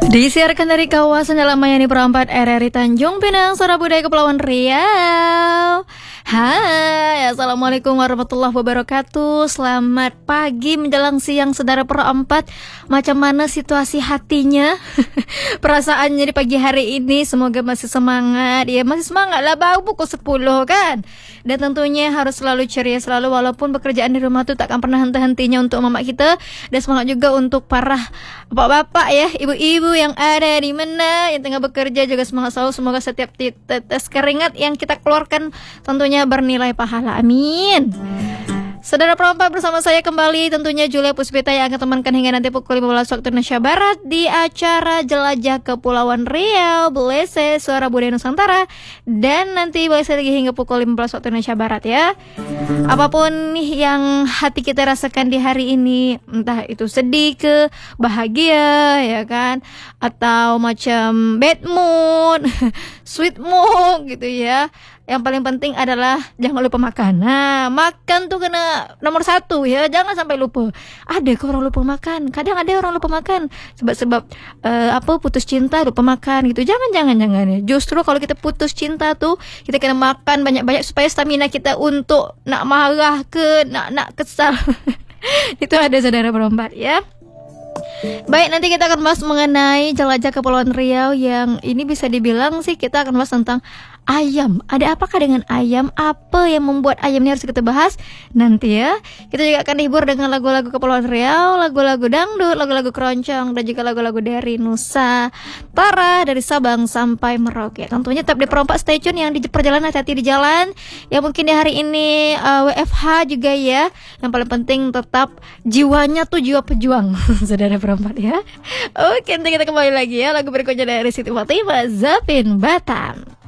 Disiarkan dari kawasan Jalan Mayani Perempat RRI Tanjung Pinang, Suara Budaya Kepulauan Riau. Hai, assalamualaikum warahmatullahi wabarakatuh. Selamat pagi menjelang siang saudara perempat. Macam mana situasi hatinya? Perasaannya di pagi hari ini? Semoga masih semangat. Ya masih semangat lah, baru pukul 10 kan. Dan tentunya harus selalu ceria selalu, walaupun pekerjaan di rumah tuh tak akan pernah henti-hentinya untuk mama kita. Dan semangat juga untuk para bapak-bapak ya, ibu-ibu yang ada di mana yang tengah bekerja, juga semangat selalu. Semoga setiap tetes keringat yang kita keluarkan tentunya bernilai pahala. Amin. Saudara perempat, bersama saya kembali tentunya Julia Puspita yang akan temankan hingga nanti pukul 15 waktu Indonesia Barat di acara Jelajah Kepulauan Riau Belese Suara Budaya Nusantara, dan nanti Belese lagi hingga pukul 15 waktu Indonesia Barat ya. Apapun yang hati kita rasakan di hari ini, entah itu sedih ke bahagia ya kan, atau macam bad mood, sweet mood gitu ya. Yang paling penting adalah jangan lupa makan. Nah, makan tuh kena nomor 1 ya. Jangan sampai lupa. Ada kok orang lupa makan. Kadang ada orang lupa makan sebab putus cinta lupa makan gitu. Jangan ya. Justru kalau kita putus cinta tuh kita kena makan banyak-banyak supaya stamina kita untuk nak marah ke nak kesal. Itu ada saudara perempat ya. Baik, nanti kita akan bahas mengenai Jelajah Kepulauan Riau yang ini bisa dibilang sih kita akan bahas tentang ayam. Ada apakah dengan ayam? Apa yang membuat ayam ini harus kita bahas nanti ya. Kita juga akan dihibur dengan lagu-lagu Kepulauan Riau, lagu-lagu dangdut, lagu-lagu keroncong, dan juga lagu-lagu dari Nusantara, dari Sabang sampai Merauke. Tentunya tetap di perompak, stay tune yang di perjalanan, hati-hati di jalan. Yang mungkin di hari ini WFH juga ya. Yang paling penting tetap jiwanya tuh jiwa pejuang. Saudara perempat ya. Oke, nanti kita kembali lagi ya. Lagu berikutnya dari Siti Fatimah, Zapin Batam.